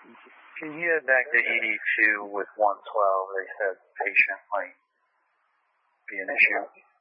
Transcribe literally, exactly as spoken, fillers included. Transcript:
Can you head back to eighty-two with one twelve? They said patient might be an issue.